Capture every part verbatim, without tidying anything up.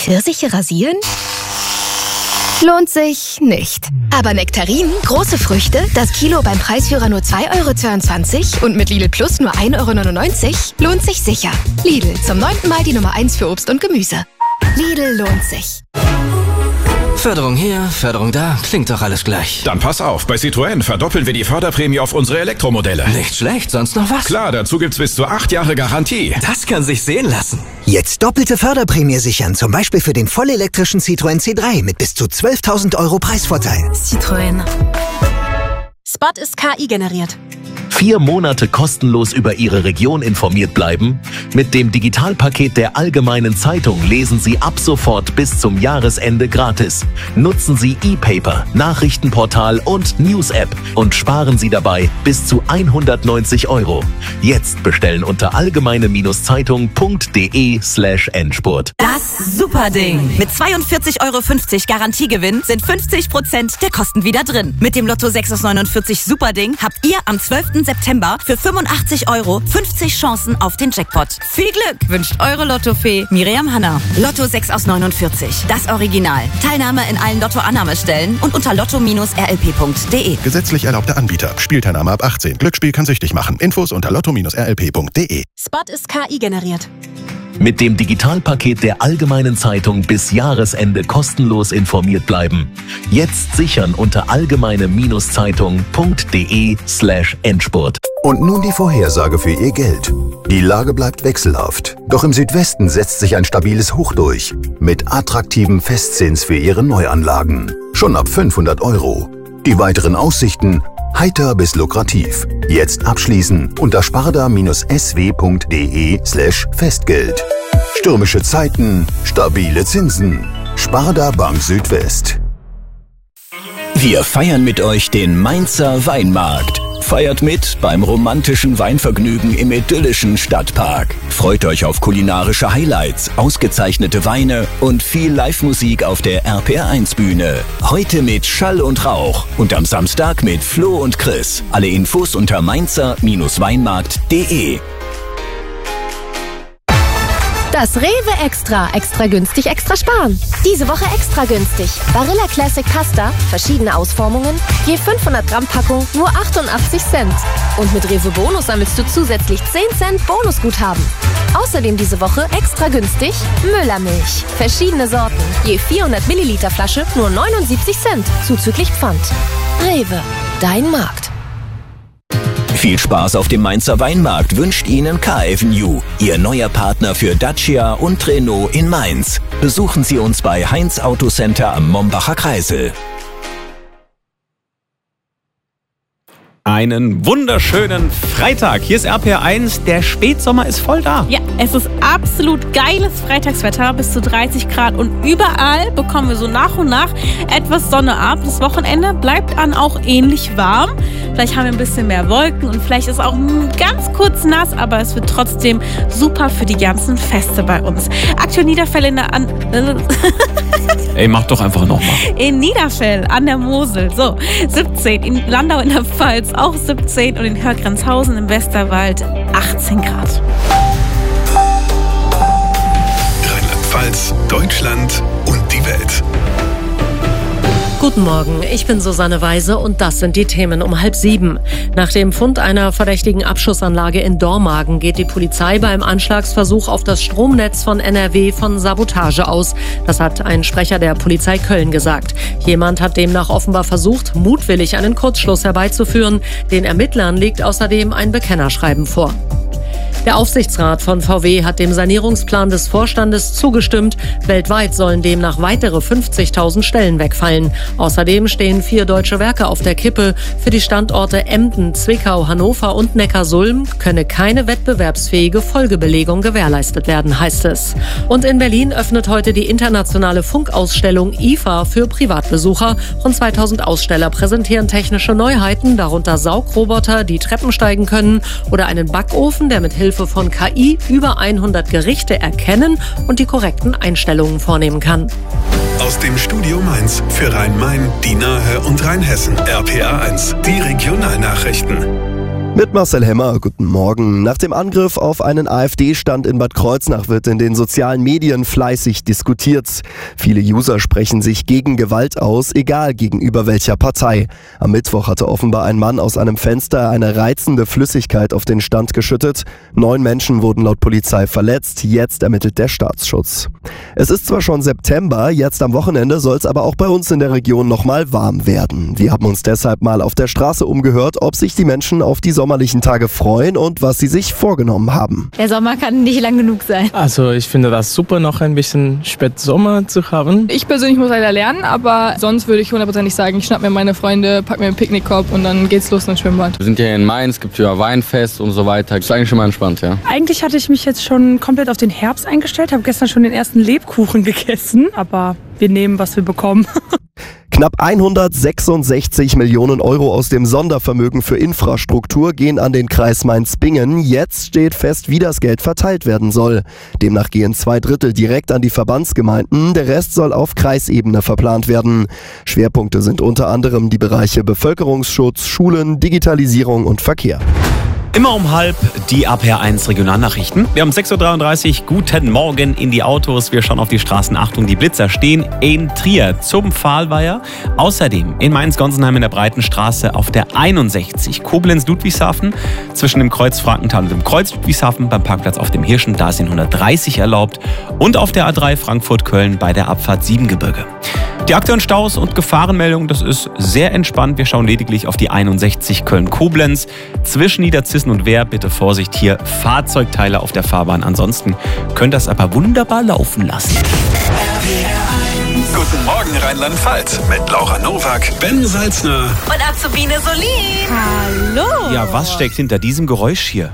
Pfirsiche rasieren? Lohnt sich nicht. Aber Nektarinen, große Früchte, das Kilo beim Preisführer nur zwei Euro zweiundzwanzig und mit Lidl Plus nur ein Euro neunundneunzig, lohnt sich sicher. Lidl, zum neunten Mal die Nummer eins für Obst und Gemüse. Lidl lohnt sich. Förderung hier, Förderung da, klingt doch alles gleich. Dann pass auf, bei Citroën verdoppeln wir die Förderprämie auf unsere Elektromodelle. Nicht schlecht, sonst noch was? Klar, dazu gibt's bis zu acht Jahre Garantie. Das kann sich sehen lassen. Jetzt doppelte Förderprämie sichern, zum Beispiel für den vollelektrischen Citroën C drei mit bis zu zwölftausend Euro Preisvorteil. Citroën. Spot ist K I generiert. Vier Monate kostenlos über Ihre Region informiert bleiben? Mit dem Digitalpaket der Allgemeinen Zeitung lesen Sie ab sofort bis zum Jahresende gratis. Nutzen Sie E-Paper, Nachrichtenportal und News-App und sparen Sie dabei bis zu hundertneunzig Euro. Jetzt bestellen unter allgemeine-zeitung.de slash Endspurt. Das Superding. Mit zweiundvierzig Euro fünfzig Garantiegewinn sind fünfzig Prozent der Kosten wieder drin. Mit dem Lotto sechs aus neunundvierzig Superding habt ihr am zwölften September für fünfundachtzig Euro fünfzig Chancen auf den Jackpot. Viel Glück wünscht eure Lottofee Miriam Hanna. Lotto sechs aus neunundvierzig. Das Original. Teilnahme in allen Lotto-Annahmestellen und unter lotto Bindestrich r l p punkt d e. Gesetzlich erlaubter Anbieter. Spielteilnahme ab achtzehn. Glücksspiel kann süchtig machen. Infos unter lotto Bindestrich r l p punkt d e. Spot ist K I generiert. Mit dem Digitalpaket der Allgemeinen Zeitung bis Jahresende kostenlos informiert bleiben. Jetzt sichern unter allgemeine-zeitung.de slash Endspurt. Und nun die Vorhersage für Ihr Geld. Die Lage bleibt wechselhaft. Doch im Südwesten setzt sich ein stabiles Hoch durch. Mit attraktiven Festzins für Ihre Neuanlagen. Schon ab fünfhundert Euro. Die weiteren Aussichten: heiter bis lukrativ. Jetzt abschließen unter sparda-sw.de slash Festgeld. Stürmische Zeiten, stabile Zinsen. Sparda Bank Südwest. Wir feiern mit euch den Mainzer Weinmarkt. Feiert mit beim romantischen Weinvergnügen im idyllischen Stadtpark. Freut euch auf kulinarische Highlights, ausgezeichnete Weine und viel Live-Musik auf der R P R eins Bühne. Heute mit Schall und Rauch und am Samstag mit Flo und Chris. Alle Infos unter mainzer-weinmarkt punkt de. Das Rewe Extra. Extra günstig, extra sparen. Diese Woche extra günstig. Barilla Classic Pasta, verschiedene Ausformungen, je fünfhundert Gramm Packung, nur achtundachtzig Cent. Und mit Rewe Bonus sammelst du zusätzlich zehn Cent Bonusguthaben. Außerdem diese Woche extra günstig Müllermilch. Verschiedene Sorten, je vierhundert Milliliter Flasche, nur neunundsiebzig Cent, zuzüglich Pfand. Rewe, dein Markt. Viel Spaß auf dem Mainzer Weinmarkt wünscht Ihnen Car-Avenue, Ihr neuer Partner für Dacia und Renault in Mainz. Besuchen Sie uns bei Heinz Autocenter am Mombacher Kreisel. Einen wunderschönen Freitag. Hier ist R P R eins. Der Spätsommer ist voll da. Ja, es ist absolut geiles Freitagswetter, bis zu dreißig Grad. Und überall bekommen wir so nach und nach etwas Sonne ab. Das Wochenende bleibt dann auch ähnlich warm. Vielleicht haben wir ein bisschen mehr Wolken und vielleicht ist auch ganz kurz nass, aber es wird trotzdem super für die ganzen Feste bei uns. Aktuell Niederfälle in der... An Ey, mach doch einfach nochmal. In Niederfell an der Mosel, so, siebzehn. In Landau in der Pfalz auch siebzehn und in Hörgrenzhausen im Westerwald achtzehn Grad. Rheinland-Pfalz, Deutschland und die Welt. Guten Morgen, ich bin Susanne Weise und das sind die Themen um halb sieben. Nach dem Fund einer verdächtigen Abschussanlage in Dormagen geht die Polizei beim Anschlagsversuch auf das Stromnetz von N R W von Sabotage aus. Das hat ein Sprecher der Polizei Köln gesagt. Jemand hat demnach offenbar versucht, mutwillig einen Kurzschluss herbeizuführen. Den Ermittlern liegt außerdem ein Bekennerschreiben vor. Der Aufsichtsrat von V W hat dem Sanierungsplan des Vorstandes zugestimmt. Weltweit sollen demnach weitere fünfzigtausend Stellen wegfallen. Außerdem stehen vier deutsche Werke auf der Kippe. Für die Standorte Emden, Zwickau, Hannover und Neckarsulm könne keine wettbewerbsfähige Folgebelegung gewährleistet werden, heißt es. Und in Berlin öffnet heute die internationale Funkausstellung I F A für Privatbesucher. Rund zweitausend Aussteller präsentieren technische Neuheiten, darunter Saugroboter, die Treppen steigen können, oder einen Backofen, der mit Hilfe von K I über hundert Gerichte erkennen und die korrekten Einstellungen vornehmen kann. Aus dem Studio Mainz für Rhein-Main, die Nahe und Rheinhessen. R P R eins, die Regionalnachrichten. Mit Marcel Hemmer, guten Morgen. Nach dem Angriff auf einen AfD-Stand in Bad Kreuznach wird in den sozialen Medien fleißig diskutiert. Viele User sprechen sich gegen Gewalt aus, egal gegenüber welcher Partei. Am Mittwoch hatte offenbar ein Mann aus einem Fenster eine reizende Flüssigkeit auf den Stand geschüttet. Neun Menschen wurden laut Polizei verletzt. Jetzt ermittelt der Staatsschutz. Es ist zwar schon September, jetzt am Wochenende soll es aber auch bei uns in der Region nochmal warm werden. Wir haben uns deshalb mal auf der Straße umgehört, ob sich die Menschen auf die sommerlichen Tage freuen und was sie sich vorgenommen haben. Der Sommer kann nicht lang genug sein. Also ich finde das super, noch ein bisschen Spätsommer zu haben. Ich persönlich muss leider lernen, aber sonst würde ich hundertprozentig sagen, ich schnapp mir meine Freunde, pack mir einen Picknickkorb und dann geht's los ins Schwimmbad. Wir sind hier in Mainz, es gibt hier Weinfest und so weiter. Das ist eigentlich schon mal entspannt, ja. Eigentlich hatte ich mich jetzt schon komplett auf den Herbst eingestellt, habe gestern schon den ersten Lebkuchen gegessen, aber wir nehmen, was wir bekommen. Knapp hundertsechsundsechzig Millionen Euro aus dem Sondervermögen für Infrastruktur gehen an den Kreis Mainz-Bingen. Jetzt steht fest, wie das Geld verteilt werden soll. Demnach gehen zwei Drittel direkt an die Verbandsgemeinden, der Rest soll auf Kreisebene verplant werden. Schwerpunkte sind unter anderem die Bereiche Bevölkerungsschutz, Schulen, Digitalisierung und Verkehr. Immer um halb die A P R eins Regionalnachrichten. Wir haben sechs Uhr dreiunddreißig. Guten Morgen in die Autos. Wir schauen auf die Straßen. Achtung, die Blitzer stehen in Trier zum Pfahlweiher. Außerdem in Mainz-Gonsenheim in der Breitenstraße auf der einundsechzig. Koblenz-Ludwigshafen zwischen dem Kreuz Frankenthal und dem Kreuz Ludwigshafen beim Parkplatz auf dem Hirschen. Da sind hundertdreißig erlaubt. Und auf der A drei Frankfurt-Köln bei der Abfahrt Siebengebirge. Die aktuellen Staus und Gefahrenmeldungen, das ist sehr entspannt. Wir schauen lediglich auf die einundsechzig Köln-Koblenz. Zwischen Niederzissen und Wehr bitte Vorsicht, hier Fahrzeugteile auf der Fahrbahn. Ansonsten könnt ihr das aber wunderbar laufen lassen. Guten Morgen Rheinland-Pfalz mit Laura Nowak, Ben Salzner und Azubine Solin. Hallo. Ja, was steckt hinter diesem Geräusch hier?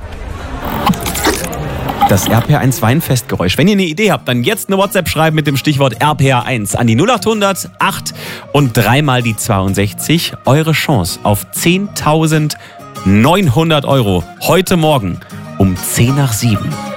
Das R P R eins Weinfestgeräusch. Wenn ihr eine Idee habt, dann jetzt eine WhatsApp schreiben mit dem Stichwort R P R eins an die null acht hundert acht und dreimal die zweiundsechzig. Eure Chance auf zehntausendneunhundert Euro heute Morgen um zehn nach sieben.